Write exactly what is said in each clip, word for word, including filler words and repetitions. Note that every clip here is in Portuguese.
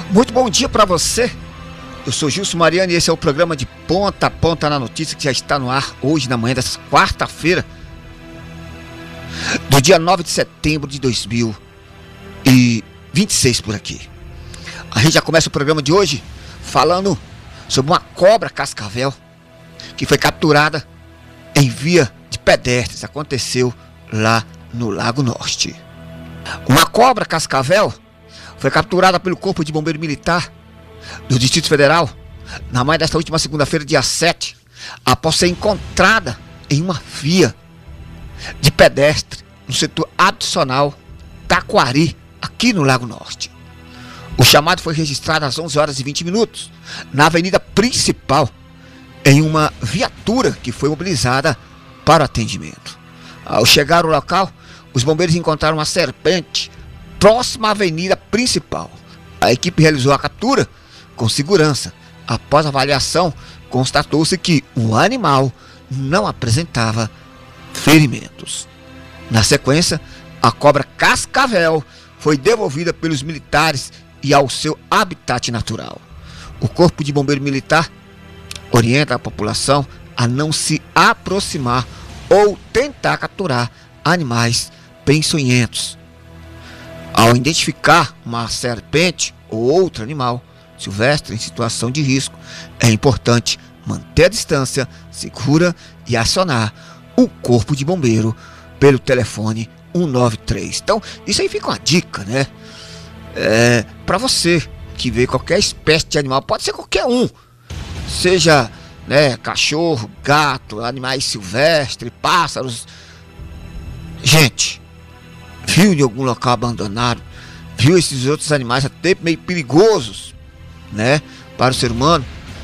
Muito bom dia para você. Eu sou Gilson Mariano e esse é o programa de Ponta a Ponta na Notícia, que já está no ar hoje na manhã dessa quarta-feira do dia nove de setembro de dois mil e vinte e seis por aqui. A gente já começa o programa de hoje falando sobre uma cobra cascavel que foi capturada em via de pedestres. Aconteceu lá no Lago Norte. Uma cobra cascavel foi capturada pelo Corpo de Bombeiro Militar do Distrito Federal na manhã desta última segunda-feira, dia sete, após ser encontrada em uma via de pedestre no setor adicional Taquari, aqui no Lago Norte. O chamado foi registrado às onze horas e vinte minutos na avenida principal, em uma viatura que foi mobilizada para o atendimento. Ao chegar ao local, os bombeiros encontraram uma serpente próxima à avenida principal. A equipe realizou a captura com segurança. Após a avaliação, constatou-se que o animal não apresentava ferimentos. Na sequência, a cobra cascavel foi devolvida pelos militares e ao seu habitat natural. O Corpo de Bombeiro Militar orienta a população a não se aproximar ou tentar capturar animais peçonhentos. Ao identificar uma serpente ou outro animal silvestre em situação de risco, é importante manter a distância segura e acionar o Corpo de Bombeiro pelo telefone um nove três. Então, isso aí fica uma dica, né? É, para você que vê qualquer espécie de animal, pode ser qualquer um, seja, né, cachorro, gato, animais silvestres, pássaros. Gente, viu em algum local abandonado, viu esses outros animais até meio perigosos, né, para o ser humano,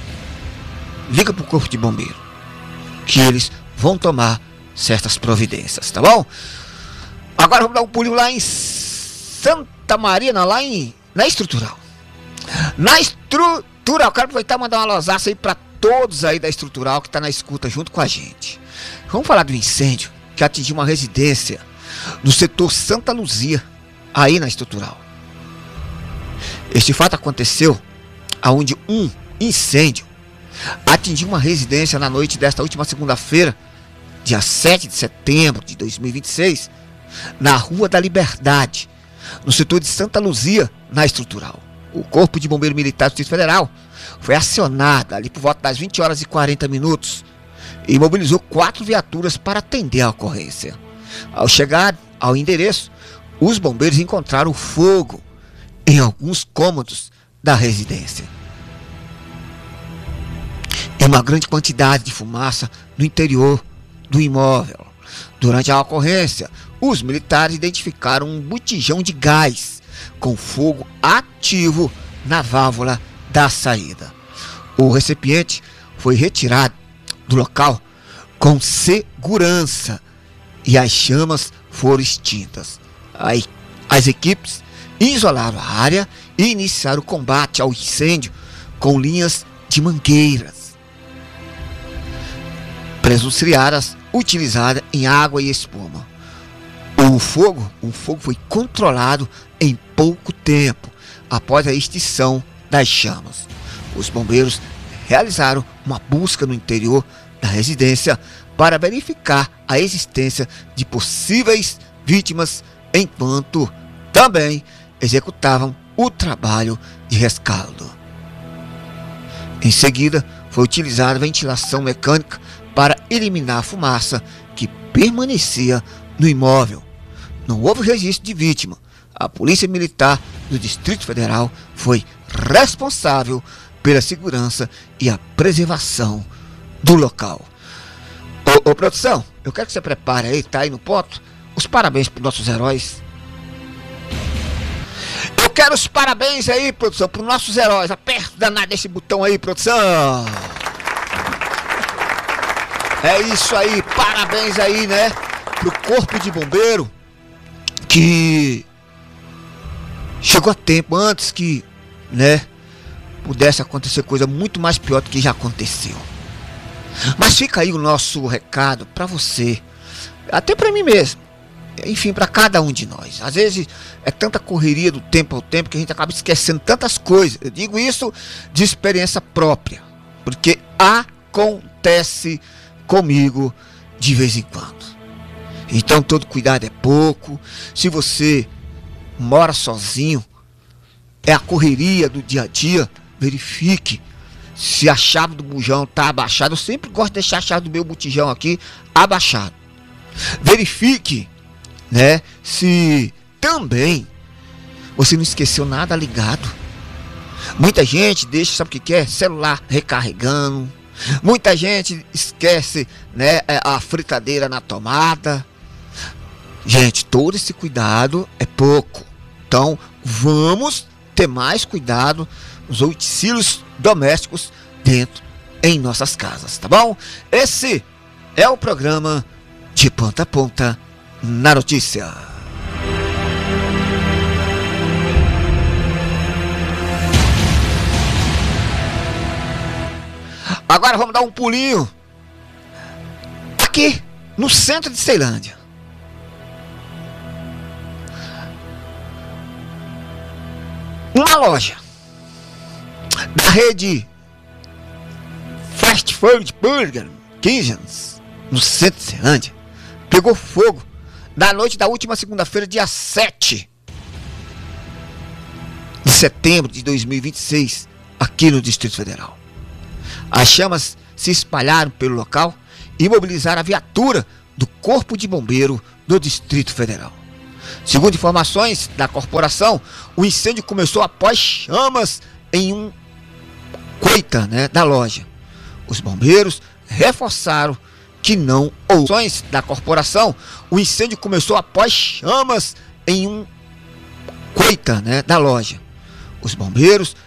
liga para o Corpo de Bombeiro, que eles vão tomar certas providências, tá bom? Agora vamos dar um pulinho lá em Santa Marina, lá em, na Estrutural. Na Estrutural, quero aproveitar e mandar uma losaça aí para todos aí da Estrutural que tá na escuta junto com a gente. Vamos falar do incêndio que atingiu uma residência no setor Santa Luzia, aí na Estrutural. Este fato aconteceu aonde um incêndio atingiu uma residência na noite desta última segunda-feira, dia sete de setembro de dois mil e vinte e seis, na Rua da Liberdade, no setor de Santa Luzia, na Estrutural. O Corpo de Bombeiro Militar do Distrito Federal foi acionado ali por volta das vinte horas e quarenta minutos e mobilizou quatro viaturas para atender a ocorrência. Ao chegar ao endereço, os bombeiros encontraram fogo em alguns cômodos da residência e uma grande quantidade de fumaça no interior do imóvel. Durante a ocorrência, os militares identificaram um botijão de gás com fogo ativo na válvula da saída. O recipiente foi retirado do local com segurança e as chamas foram extintas. Aí, as equipes isolaram a área e iniciaram o combate ao incêndio com linhas de mangueiras presunciadas utilizadas em água e espuma. O fogo, o fogo foi controlado em pouco tempo após a extinção das chamas. Os bombeiros realizaram uma busca no interior da residência para verificar a existência de possíveis vítimas, enquanto também executavam o trabalho de rescaldo. Em seguida, foi utilizada a ventilação mecânica para eliminar a fumaça que permanecia no imóvel. Não houve registro de vítima. A Polícia Militar do Distrito Federal foi responsável pela segurança e a preservação do local. Ô, ô produção, eu quero que você prepare aí, tá aí no ponto, os parabéns para os nossos heróis. Eu quero os parabéns aí, produção, para os nossos heróis. Aperta danado esse botão aí, produção. É isso aí, parabéns aí, né, pro Corpo de Bombeiro, que chegou a tempo antes que, né, pudesse acontecer coisa muito mais pior do que já aconteceu. Mas fica aí o nosso recado para você, até para mim mesmo, enfim, para cada um de nós. Às vezes é tanta correria do tempo ao tempo que a gente acaba esquecendo tantas coisas. Eu digo isso de experiência própria, porque acontece comigo de vez em quando. Então todo cuidado é pouco. Se você mora sozinho, é a correria do dia a dia, verifique se a chave do bujão está abaixada. Eu sempre gosto de deixar a chave do meu botijão aqui abaixado. Verifique, né, se também você não esqueceu nada ligado. Muita gente deixa, sabe o que que é? Celular recarregando. Muita gente esquece, né, a fritadeira na tomada. Gente, todo esse cuidado é pouco. Então, vamos ter mais cuidado nos utensílios domésticos dentro em nossas casas, tá bom? Esse é o programa De Ponta a Ponta na Notícia. Agora vamos dar um pulinho aqui no centro de Ceilândia. Uma loja da rede Fast Food Burger Kitchens, no centro de Ceilândia, pegou fogo na noite da última segunda-feira, dia sete de setembro de dois mil e vinte e seis, aqui no Distrito Federal. As chamas se espalharam pelo local e mobilizaram a viatura do Corpo de Bombeiro do Distrito Federal. Segundo informações da corporação, o incêndio começou após chamas em um coita, né, da loja. Os bombeiros reforçaram que não houve da corporação. O incêndio começou após chamas em um coita, né, da loja. Os bombeiros